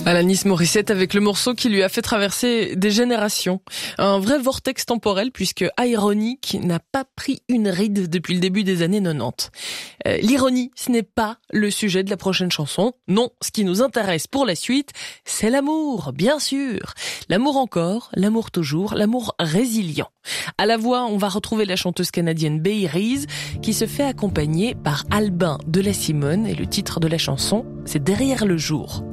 Alanis Morissette avec le morceau qui lui a fait traverser des générations. Un vrai vortex temporel puisque Ironic n'a pas pris une ride depuis le début des années 90. L'ironie, ce n'est pas le sujet de la prochaine chanson. Non, ce qui nous intéresse pour la suite, c'est l'amour, bien sûr. L'amour encore, l'amour toujours, l'amour résilient. À la voix, on va retrouver la chanteuse canadienne Bay Reese qui se fait accompagner par Albin de la Simone et le titre de la chanson, c'est Derrière le jour.